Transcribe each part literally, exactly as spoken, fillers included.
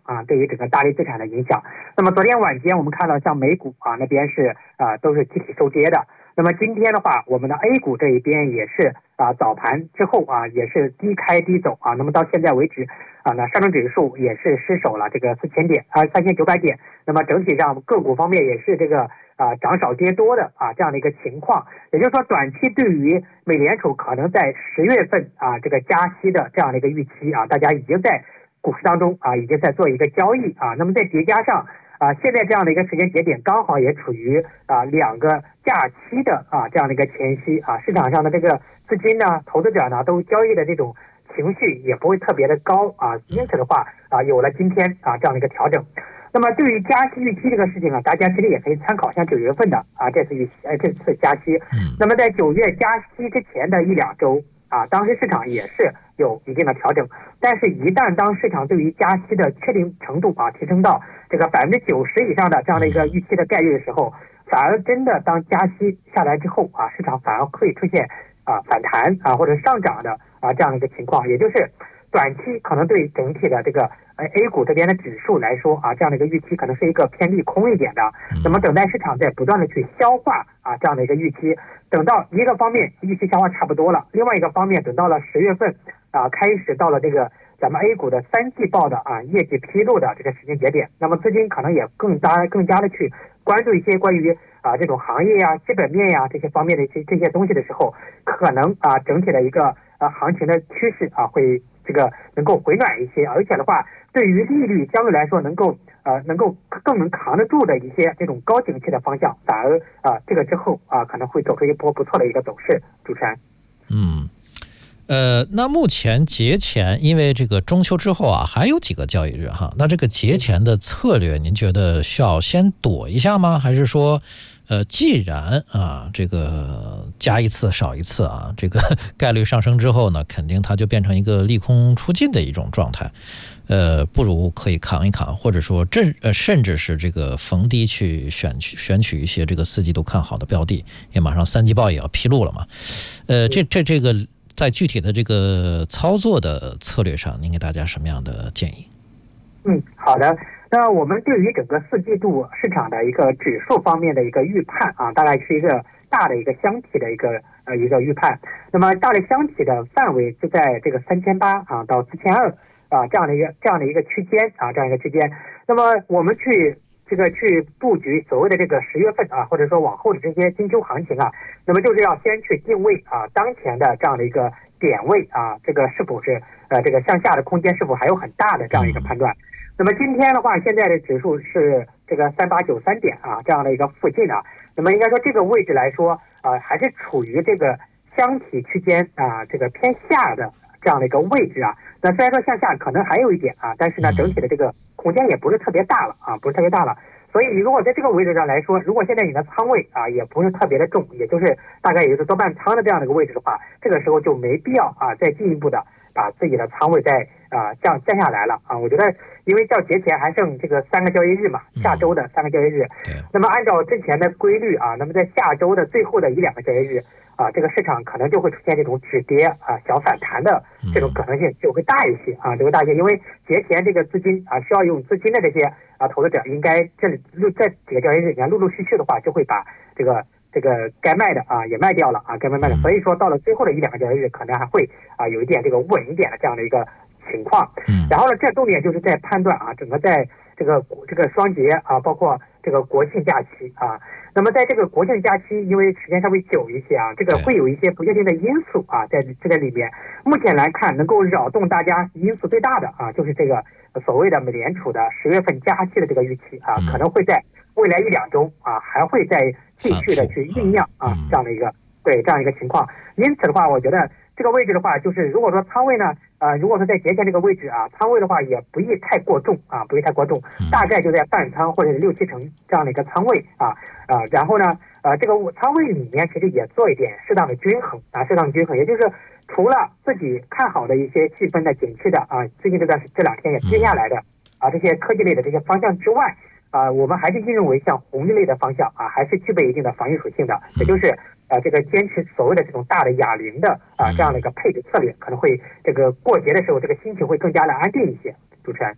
啊，对于整个大类资产的影响。那么昨天晚间我们看到像美股啊那边是啊都是集体收跌的。那么今天的话，我们的 A 股这一边也是啊早盘之后啊也是低开低走啊。那么到现在为止啊，那上证指数也是失守了这个四千点啊三千九百点。那么整体上个股方面也是这个啊涨少跌多的啊这样的一个情况。也就是说，短期对于美联储可能在十月份啊这个加息的这样的一个预期啊，大家已经在股市当中啊已经在做一个交易啊。那么再叠加上啊，现在这样的一个时间节点刚好也处于啊两个假期的啊这样的一个前夕啊，市场上的这个资金呢，投资者呢都交易的这种情绪也不会特别的高啊，因此的话啊，有了今天啊这样的一个调整。那么对于加息预期这个事情啊，大家其实也可以参考像九月份的啊这次预呃这次加息，那么在九月加息之前的一两周啊，当时市场也是有一定的调整，但是一旦当市场对于加息的确定程度啊提升到这个百分之九十以上的这样的一个预期的概率的时候，反而真的当加息下来之后啊，市场反而会出现啊反弹啊或者上涨的啊这样的一个情况，也就是短期可能对整体的这个呃 A 股这边的指数来说啊，这样的一个预期可能是一个偏利空一点的。那么等待市场在不断的去消化啊这样的一个预期，等到一个方面预期消化差不多了，另外一个方面等到了十月份啊开始到了这个咱们 A 股的三季报的啊业绩披露的这个时间节点，那么资金可能也更加更加的去关注一些关于啊这种行业呀、基本面呀这些方面的一些这些东西的时候，可能啊整体的一个啊行情的趋势啊会这个能够回暖一些，而且的话，对于利率相对来说能够呃能够更能扛得住的一些这种高景气的方向，反而啊这个之后啊可能会走出一波不错的一个走势。主持人， 嗯。呃，那目前节前，因为这个中秋之后啊，还有几个交易日哈。那这个节前的策略，您觉得需要先躲一下吗？还是说，呃，既然啊这个加一次少一次啊，这个概率上升之后呢，肯定它就变成一个利空出尽的一种状态。呃，不如可以扛一扛，或者说这呃甚至是这个逢低去选取选取一些这个四季度看好的标的，因为马上三季报也要披露了嘛。呃，这这这个。在具体的这个操作的策略上，您给大家什么样的建议？ 嗯，好的。那我们对于整个四季度市场的一个指数方面的一个预判啊，大概是一个大的一个箱体的一个呃一个预判。那么大的箱体的范围就在这个三千八啊到四千二啊这样的一个这样的一个区间啊这样一个区间。那么我们去。这个去布局所谓的这个十月份啊，或者说往后的这些金秋行情啊，那么就是要先去定位啊当前的这样的一个点位啊，这个是否是呃这个向下的空间是否还有很大的这样一个判断。那么今天的话，现在的指数是这个三八九三点啊这样的一个附近啊，那么应该说这个位置来说啊，还是处于这个箱体区间啊这个偏下的这样的一个位置啊。那虽然说向下可能还有一点啊，但是呢整体的这个空间也不是特别大了啊，不是特别大了。所以如果在这个位置上来说，如果现在你的仓位啊也不是特别的重，也就是大概也就是多半仓的这样的一个位置的话，这个时候就没必要啊再进一步的把自己的仓位再啊降降下来了啊。我觉得因为到节前还剩这个三个交易日嘛，下周的三个交易日，那么按照之前的规律啊，那么在下周的最后的一两个交易日啊，这个市场可能就会出现这种止跌啊小反弹的这种可能性就会大一些啊，就会大一些。因为节前这个资金啊需要用资金的这些啊投资者，应该这里陆这几个交易日，你看陆陆续续的话，就会把这个这个该卖的啊也卖掉了啊，该卖卖的。所以说到了最后的一两个交易日，可能还会啊有一点这个稳一点的这样的一个情况。然后呢，这重点就是在判断啊，整个在这个这个双节啊，包括这个国庆假期啊。那么在这个国庆假期，因为时间稍微久一些啊，这个会有一些不确定的因素啊，在这个里面，目前来看，能够扰动大家因素最大的啊，就是这个所谓的美联储的十月份加息的这个预期啊，可能会在未来一两周啊，还会再继续的去酝酿啊，这样的一个对这样一个情况。因此的话，我觉得这个位置的话，就是如果说仓位呢，呃，如果说在节前这个位置啊，仓位的话也不宜太过重啊，不宜太过重，大概就在半仓或者是六七成这样的一个仓位啊啊、呃，然后呢，呃，这个仓位里面其实也做一点适当的均衡啊，适当的均衡，也就是除了自己看好的一些细分的景气的啊，最近这段这两天也接下来的啊这些科技类的这些方向之外。啊、呃，我们还是认为像红利类的方向啊，还是具备一定的防御属性的，也就是呃这个坚持所谓的这种大的哑铃的啊、呃、这样的一个配置策略，可能会这个过节的时候这个心情会更加的安定一些。主持人，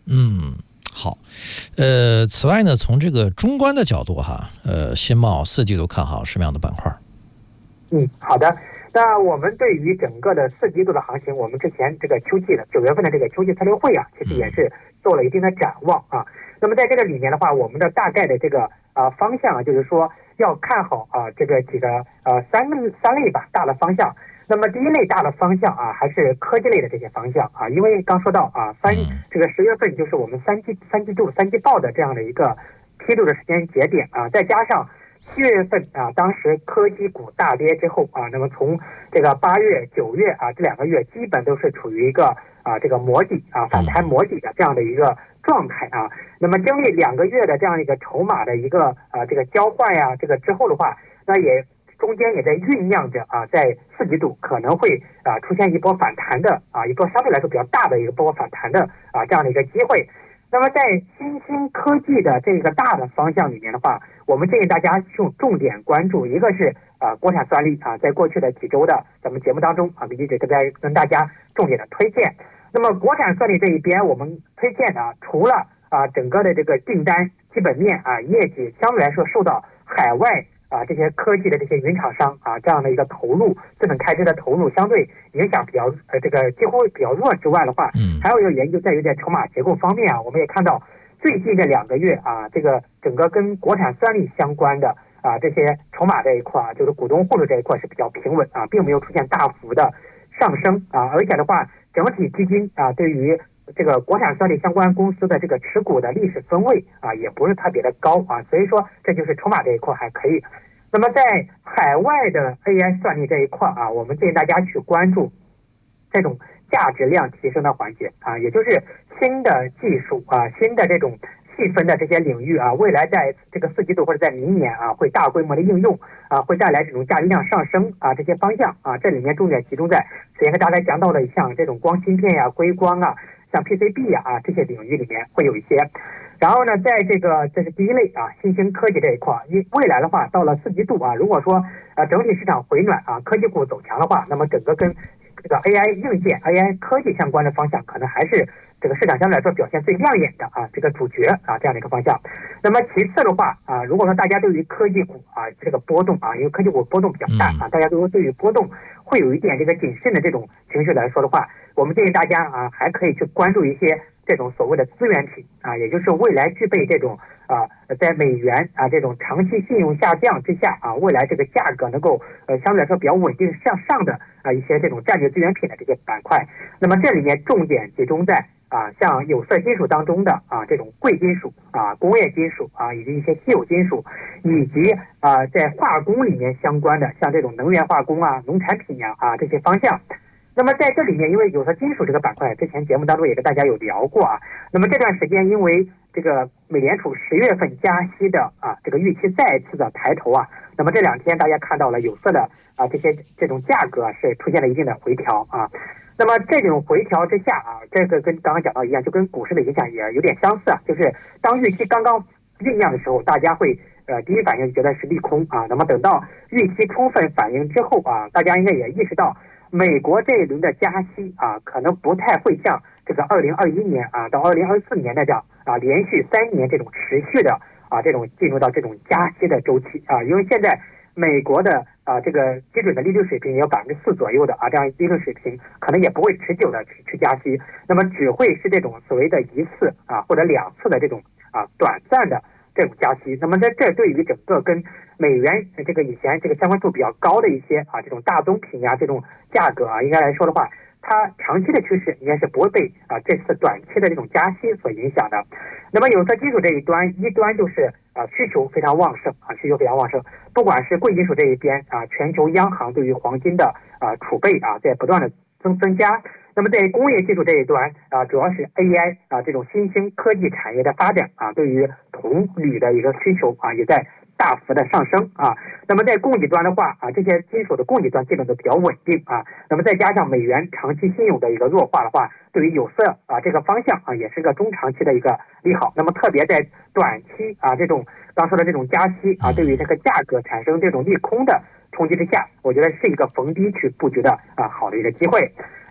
嗯，好。呃，此外呢，从这个中观的角度哈，呃，新茂四季度看好什么样的板块？ 嗯，好的。那我们对于整个的四季度的行情，我们之前这个秋季的九月份的这个秋季策略会啊，其实也是做了一定的展望啊。那么在这个里面的话，我们的大概的这个啊方向啊，就是说要看好啊这个几个呃三三类吧大的方向。那么第一类大的方向啊，还是科技类的这些方向啊，因为刚说到啊三这个十月份就是我们三季三季度三季报的这样的一个披露的时间节点啊，再加上七月份啊，当时科技股大跌之后啊，那么从这个八月、九月啊这两个月，基本都是处于一个啊这个磨底啊反弹磨底的这样的一个状态啊。那么经历两个月的这样一个筹码的一个啊这个交换呀、啊，这个之后的话，那也中间也在酝酿着啊，在四季度可能会啊出现一波反弹的啊一波相对来说比较大的一个波反弹的啊这样的一个机会。那么在新兴科技的这个大的方向里面的话，我们建议大家重重点关注，一个是啊、呃、国产算力啊，在过去的几周的咱们节目当中啊，一直在跟大家重点的推荐。那么国产算力这一边，我们推荐的除了啊整个的这个订单基本面啊业绩相对来说受到海外啊这些科技的这些云厂商啊这样的一个投入资本开支的投入相对影响比较呃这个几乎比较弱之外的话，嗯，还有一个原因就在于在筹码结构方面啊，我们也看到最近这两个月啊，这个整个跟国产算力相关的啊这些筹码这一块啊，就是股东互助这一块是比较平稳啊，并没有出现大幅的上升啊，而且的话，整体基金啊对于这个国产算力相关公司的这个持股的历史分位啊，也不是特别的高啊，所以说这就是筹码这一块还可以。那么在海外的 A I 算力这一块啊，我们建议大家去关注这种价值量提升的环节啊，也就是新的技术啊，新的这种细分的这些领域啊，未来在这个四季度或者在明年啊，会大规模的应用啊，会带来这种价值量上升啊，这些方向啊，这里面重点集中在之前和大家讲到的像这种光芯片呀、硅光啊。像 P C B 呀啊这些领域里面会有一些，然后呢，在这个这是第一类啊新兴科技这一块，因未来的话到了四季度啊，如果说呃整体市场回暖啊，科技股走强的话，那么整个跟这个 A I 硬件、A I 科技相关的方向，可能还是这个市场相对来说表现最亮眼的啊这个主角啊这样的一个方向。那么其次的话啊，如果说大家对于科技股啊这个波动啊，因为科技股波动比较大啊，大家都对于波动会有一点这个谨慎的这种情绪来说的话，我们建议大家啊，还可以去关注一些这种所谓的资源品啊，也就是未来具备这种啊，在美元啊这种长期信用下降之下啊，未来这个价格能够呃相对来说比较稳定向上的啊一些这种战略资源品的这些板块。那么这里面重点集中在啊像有色金属当中的啊这种贵金属啊、工业金属啊以及一些稀有金属，以及啊在化工里面相关的像这种能源化工啊、农产品呀 啊, 啊这些方向。那么在这里面，因为有色金属这个板块，之前节目当中也跟大家有聊过啊。那么这段时间，因为这个美联储十月份加息的啊这个预期再次的抬头啊，那么这两天大家看到了有色的啊这些这种价格是出现了一定的回调啊。那么这种回调之下啊，这个跟刚刚讲到一样，就跟股市的影响也有点相似啊，就是当预期刚刚酝酿的时候，大家会呃第一反应觉得是利空啊。那么等到预期充分反应之后啊，大家应该也意识到。美国这一轮的加息啊，可能不太会像这个二零二一年啊到二零二四年的这样啊连续三年这种持续的啊这种进入到这种加息的周期啊，因为现在美国的啊这个基准的利率水平也有百分之四左右的啊这样利率水平，可能也不会持久的去去加息，那么只会是这种所谓的一次啊或者两次的这种啊短暂的这种加息。那么这这对于整个跟美元这个以前这个相关度比较高的一些啊这种大宗品呀、啊、这种价格啊，应该来说的话，它长期的趋势应该是不会被啊这次短期的这种加息所影响的。那么有色金属这一端，一端就是啊需求非常旺盛啊需求非常旺盛，不管是贵金属这一边啊，全球央行对于黄金的啊储备啊在不断的增增加。那么在工业技术这一端啊，主要是 A I 啊这种新兴科技产业的发展啊，对于铜铝的一个需求啊也在大幅的上升啊。那么在供给端的话啊，这些金属的供给端基本都比较稳定啊。那么再加上美元长期信用的一个弱化的话，对于有色啊这个方向啊也是个中长期的一个利好。那么特别在短期啊这种刚说的这种加息啊，对于这个价格产生这种利空的冲击之下，我觉得是一个逢低去布局的啊好的一个机会。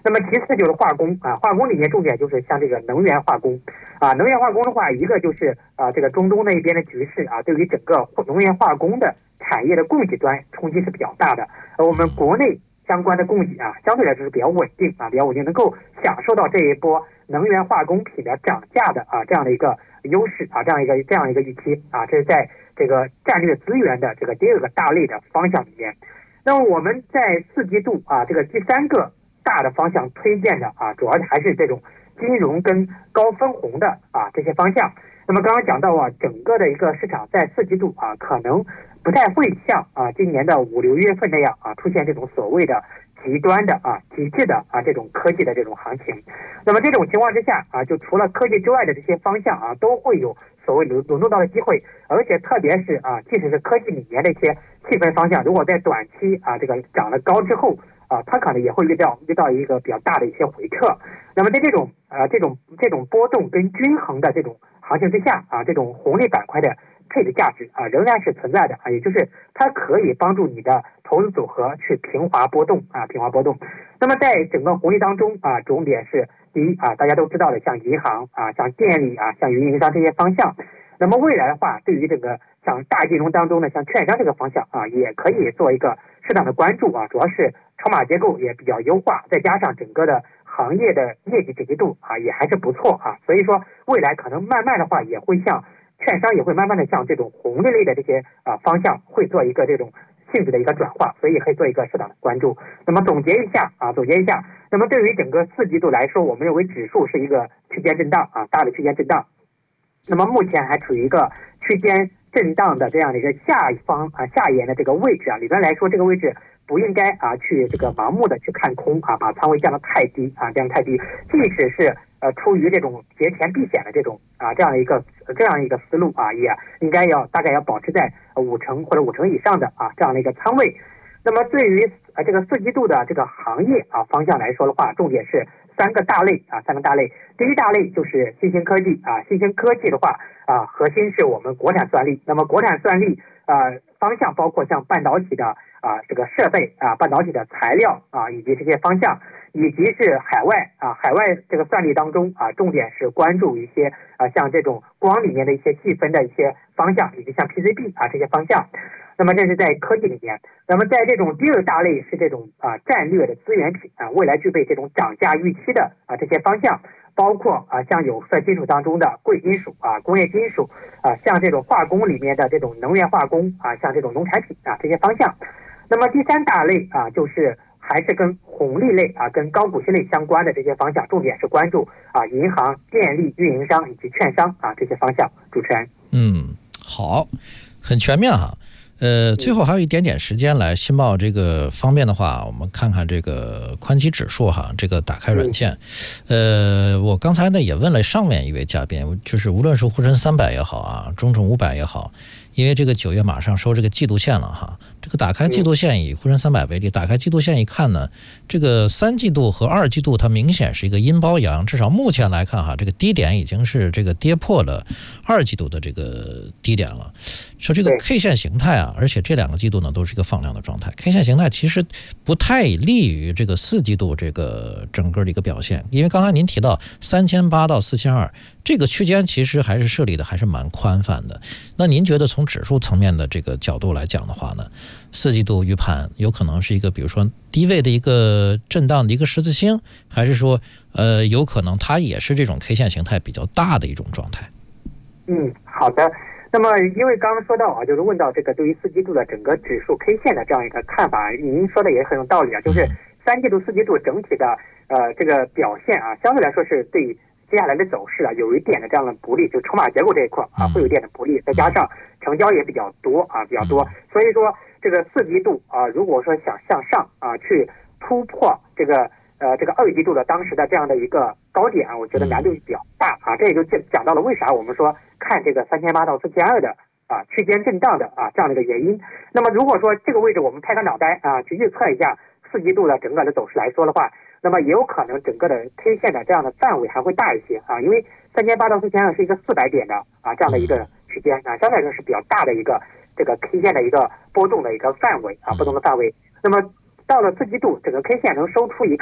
那么其次就是化工啊，化工里面重点就是像这个能源化工啊，能源化工的话，一个就是啊这个中东那边的局势啊，对于整个能源化工的产业的供给端冲击是比较大的，而我们国内相关的供给啊，相对来说是比较稳定啊，比较稳定，能够享受到这一波能源化工品的涨价的啊这样的一个优势啊，这样一个这样一个预期啊，这是在这个战略资源的这个第二个大类的方向里面。那么我们在四季度啊，这个第三个大的方向推荐的啊，主要还是这种金融跟高分红的啊这些方向。那么刚刚讲到啊，整个的一个市场在四季度啊，可能不太会像啊今年的五六月份那样啊出现这种所谓的极端的啊极致的啊这种科技的这种行情。那么这种情况之下啊，就除了科技之外的这些方向啊，都会有所谓轮轮动到的机会，而且特别是啊，即使是科技里面的一些细分方向，如果在短期啊这个涨了高之后啊，它可能也会遇到遇到一个比较大的一些回撤。那么在这种呃这种这种波动跟均衡的这种行情之下啊，这种红利板块的配置价值啊仍然是存在的啊，也就是它可以帮助你的投资组合去平滑波动啊，平滑波动。那么在整个红利当中啊，重点是第一啊，大家都知道的，像银行啊、像电力啊、像运营商这些方向。那么未来的话，对于这个像大金融当中的像券商这个方向啊，也可以做一个适当的关注啊，主要是筹码结构也比较优化，再加上整个的行业的业绩整齐度啊也还是不错啊，所以说未来可能慢慢的话也会像券商也会慢慢的向这种红利类的这些啊方向会做一个这种性质的一个转化，所以也可以做一个适当的关注。那么总结一下啊，总结一下，那么对于整个四季度来说，我们认为指数是一个区间震荡啊，大的区间震荡。那么目前还处于一个区间震荡的这样的一个下方啊下沿的这个位置啊，理论来说这个位置不应该啊去这个盲目的去看空啊，把仓位降得太低啊，降得太低，即使是呃出于这种节前避险的这种啊这样的一个这样一个思路啊，也应该要大概要保持在五成或者五成以上的啊这样的一个仓位。那么对于呃这个四季度的这个行业啊方向来说的话，重点是三个大类啊，三个大类。第一大类就是新兴科技啊，新兴科技的话啊，核心是我们国产算力。那么国产算力呃方向包括像半导体的啊这个设备啊，半导体的材料啊，以及这些方向，以及是海外啊海外这个算力当中啊，重点是关注一些啊像这种光里面的一些细分的一些方向，以及像 P C B 啊这些方向。那么这是在科技里面，那么在这种第二大类是这种啊战略的资源品啊，未来具备这种涨价预期的啊这些方向，包括啊像有色金属当中的贵金属啊、工业金属啊，像这种化工里面的这种能源化工啊，像这种农产品啊这些方向。那么第三大类啊，就是还是跟红利类啊、跟高股息类相关的这些方向，重点是关注啊银行、电力运营商以及券商啊这些方向。主持人， 嗯，好，很全面哈。呃，最后还有一点点时间来新报这个方面的话，我们看看这个宽基指数哈，这个打开软件。呃，我刚才呢也问了上面一位嘉宾，就是无论是沪深三百也好啊，中证五百也好，因为这个九月马上收这个季度线了哈，这个打开季度线以沪深三百为例，打开季度线一看呢，这个三季度和二季度它明显是一个阴包阳，至少目前来看哈，这个低点已经是这个跌破了二季度的这个低点了。说这个 K 线形态啊，而且这两个季度呢都是一个放量的状态 ，K 线形态其实不太利于这个四季度这个整个的一个表现，因为刚才您提到三千八到四千二这个区间其实还是设立的还是蛮宽泛的。那您觉得从指数层面的这个角度来讲的话呢，四季度预判有可能是一个比如说低位的一个震荡的一个十字星，还是说呃有可能它也是这种 K 线形态比较大的一种状态？ 嗯，好的。那么因为刚刚说到啊，就是问到这个对于四季度的整个指数 K 线的这样一个看法，您说的也很有道理啊，就是三季度四季度整体的呃这个表现啊，相对来说是对接下来的走势啊有一点的这样的不利，就筹码结构这一块啊会有一点的不利，再加上成交也比较多啊比较多，所以说这个四季度啊，如果说想向上啊去突破这个呃这个二季度的当时的这样的一个高点啊，我觉得难度比较大啊，这也就讲到了为啥我们说看这个三千八到四千二的啊区间震荡的啊这样的一个原因。那么如果说这个位置我们拍个脑袋啊去预测一下四季度的整个的走势来说的话，那么也有可能整个的 K 线的这样的范围还会大一些啊，因为三千八到四千二是一个四百点的啊这样的一个区间啊，相对来说是比较大的一个这个 K 线的一个波动的一个范围啊波动的范围。那么到了四季度，整个 K 线能收出一个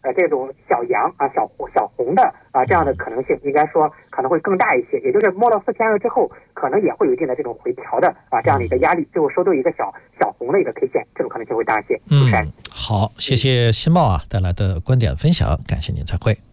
呃这种小阳啊小小红的啊这样的可能性，应该说可能会更大一些。也就是摸到四千二之后，可能也会有一定的这种回调的啊这样的一个压力，最后收到一个小小红的一个 K 线，这种可能性会大一些。 嗯，好，谢谢新茂啊带来的观点分享，感谢您，再会。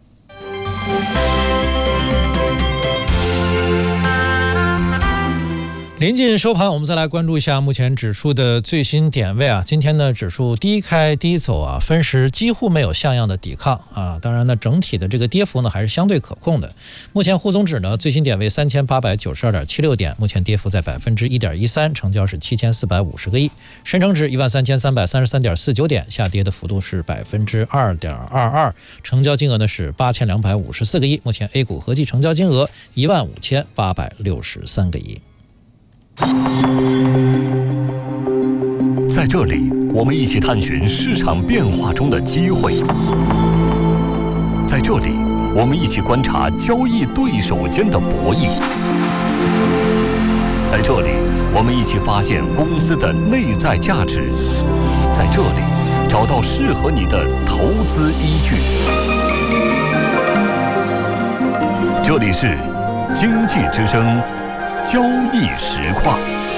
临近收盘，我们再来关注一下目前指数的最新点位啊。今天呢，指数低开低走啊，分时几乎没有像样的抵抗啊。当然呢，整体的这个跌幅呢还是相对可控的。目前沪综指呢最新点位三千八百九十二点七六点，目前跌幅在百分之一点一三，成交是七千四百五十个亿。深成指一万三千三百三十三点四九点，下跌的幅度是百分之二点二二，成交金额呢是八千两百五十四个亿。目前 A 股合计成交金额一万五千八百六十三个亿。 在这里，我们一起探寻市场变化中的机会；在这里，我们一起观察交易对手间的博弈；在这里，我们一起发现公司的内在价值；在这里，找到适合你的投资依据。这里是经济之声交易实况。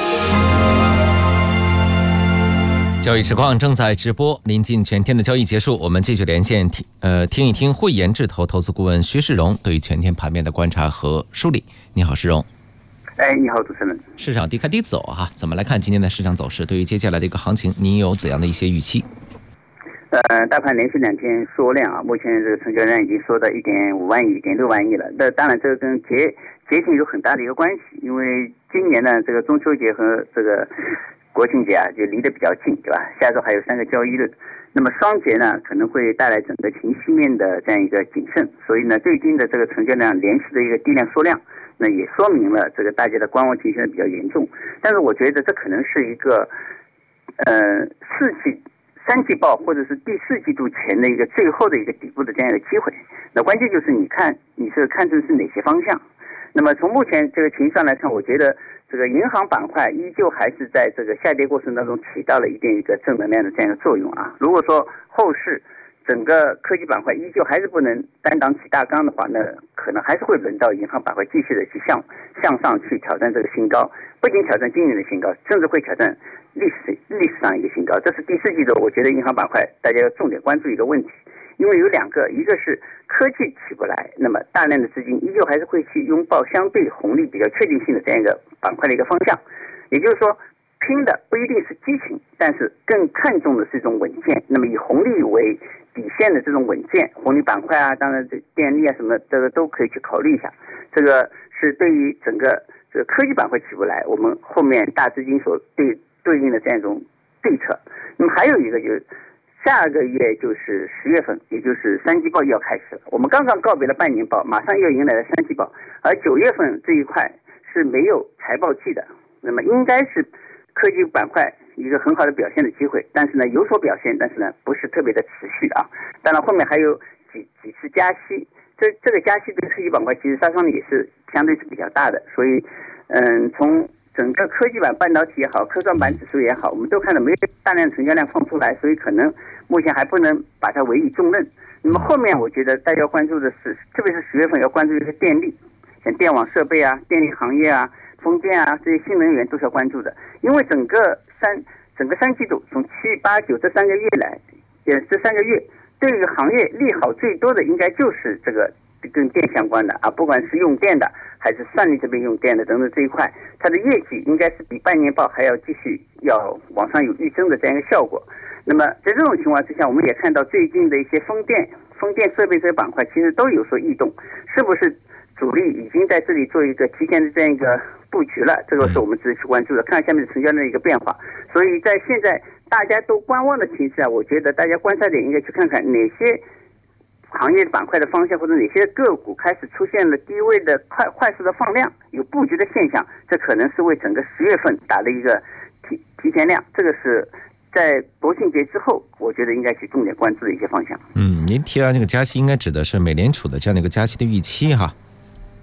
交易实况正在直播，临近全天的交易结束，我们继续连线听呃听一听慧研智投投资顾问徐世荣对于全天盘面的观察和梳理。你好，世荣。 哎，你好，主持人。 市场低开低走哈，怎么来看今天的市场走势？对于接下来的一个行情，您有怎样的一些预期？ 呃，大盘连续两天缩量啊，目前这个成交量已经缩到一点五万亿、一点六万亿了。那当然，这个跟节节庆有很大的一个关系，因为今年呢，这个中秋节和这个国庆节啊，就离得比较近，对吧？下周还有三个交易日，那么双节呢，可能会带来整个情绪面的这样一个谨慎，所以呢，最近的这个成交量连续的一个低量缩量，那也说明了这个大家的观望情绪比较严重。但是我觉得这可能是一个呃四季。三季报或者是第四季度前的一个最后的一个底部的这样一个机会，那关键就是你看你是看中是哪些方向。那么从目前这个情绪上来看，我觉得这个银行板块依旧还是在这个下跌过程当中起到了一定一个正能量的这样一个作用啊。如果说后市整个科技板块依旧还是不能担当起大纲的话，那可能还是会轮到银行板块继续的去向向上去挑战这个新高，不仅挑战今年的新高，甚至会挑战历史历史上一个新高。这是第四季度我觉得银行板块大家要重点关注一个问题，因为有两个，一个是科技起不来，那么大量的资金依旧还是会去拥抱相对红利比较确定性的这样一个板块的一个方向，也就是说拼的不一定是激情，但是更看重的是一种稳健。那么以红利为底线的这种稳健，红利板块啊，当然这电力啊什么这个都可以去考虑一下。这个是对于整个这个科技板块起不来，我们后面大资金所对对应的这样一种对策。那么还有一个就是下个月就是十月份，也就是三季报要开始了。我们刚刚告别了半年报，马上又迎来了三季报，而九月份这一块是没有财报季的，那么应该是科技板块一个很好的表现的机会，但是呢有所表现，但是呢不是特别的持续啊。当然后面还有几几次加息，这这个加息对科技板块其实杀伤力也是相对是比较大的，所以嗯，从整个科技板半导体也好，科创板指数也好，我们都看到没有大量成交量放出来，所以可能目前还不能把它委以重任。那么后面我觉得大家要关注的是，特别是十月份要关注一个电力，像电网设备啊、电力行业啊、风电啊这些新能源都是要关注的，因为整个三整个三季度从七八九这三个月来，也这三个月对于行业利好最多的应该就是这个跟电相关的啊，不管是用电的还是算力这边用电的等等这一块，它的业绩应该是比半年报还要继续要往上有预增的这样一个效果。那么在这种情况之下，我们也看到最近的一些风电风电设备这些板块其实都有所异动，是不是主力已经在这里做一个提前的这样一个布局了？这个是我们值得去关注的，看下面的成交量的一个变化。所以在现在大家都观望的情绪下，我觉得大家观察点应该去看看哪些行业板块的方向，或者哪些个股开始出现了低位的快快速的放量，有布局的现象，这可能是为整个十月份打了一个提提前量，这个是在国庆节之后，我觉得应该去重点关注的一些方向。 嗯，您提到这个加息，应该指的是美联储的这样的一个加息的预期哈。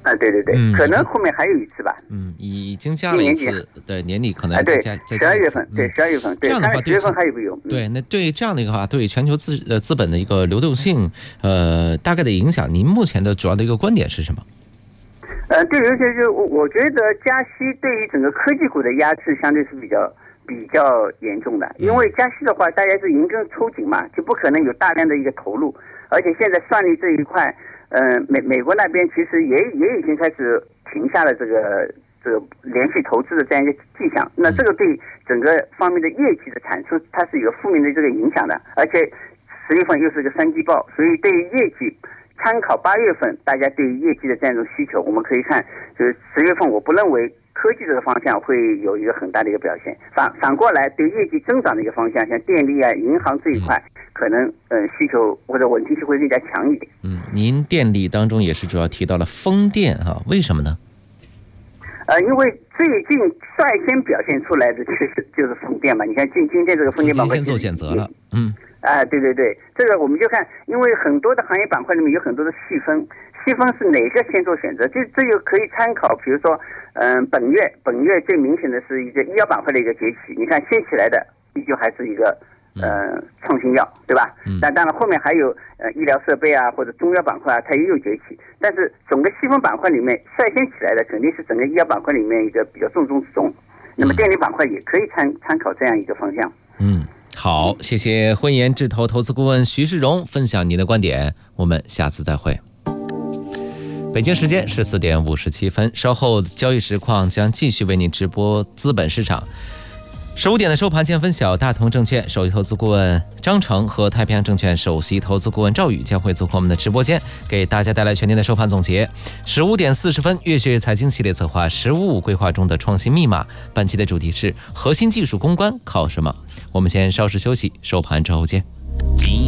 啊，对对对， 嗯可能后面还有一次吧。 嗯，已经加了一次，对，年底可能啊，对， 再再十二加一次。 月份，对，十二月份，对， 这样的话， 十月份还有没有？ 对，那对这样的一个话，对全球资呃资本的一个流动性，呃，大概的影响，您目前的主要的一个观点是什么？ 呃，对，尤其是我我觉得加息对于整个科技股的压制相对是比较比较严重的，因为加息的话，大家是银根抽紧嘛，就不可能有大量的一个投入，而且现在算力这一块。嗯，美美国那边其实也也已经开始停下了这个这个连续投资的这样一个迹象，那这个对整个方面的业绩的产出，它是有负面的这个影响的，而且十月份又是个三季报，所以对于业绩，参考八月份大家对于业绩的这样一种需求，我们可以看，就是十月份我不认为科技这个方向会有一个很大的一个表现，反反过来对业绩增长的一个方向，像电力啊、银行这一块。嗯可能呃需求或者稳定性会更加强一点。 嗯，您电力当中也是主要提到了风电哈、啊，为什么呢？ 呃，因为最近率先表现出来的就是就是风电嘛，你看今今天这个风电板块先做选择了，嗯， 啊、呃，对对对，这个我们就看，因为很多的行业板块里面有很多的细分，细分是哪个先做选择，这这就可以参考，比如说，嗯、呃，本月本月最明显的是一个医药板块的一个崛起，你看先起来的依旧还是一个。呃，创新药对吧？ 嗯， 那当然后面还有呃医疗设备啊，或者中药板块啊，它也有崛起。但是整个细分板块里面率先起来的，肯定是整个医药板块里面一个比较重中之重。那么电力板块也可以参参考这样一个方向。 嗯，好，谢谢汇研智投投资顾问徐世荣分享您的观点，我们下次再会。北京时间十四点五十七分，稍后交易实况将继续为您直播资本市场。十五点的收盘见分晓，大同证券首席投资顾问张成和太平洋证券首席投资顾问赵宇将会做客我们的直播间，给大家带来全天的收盘总结。十五点四十分，月学财经系列策划十五五规划中的创新密码，本期的主题是核心技术攻关靠什么？我们先稍事休息，收盘之后见。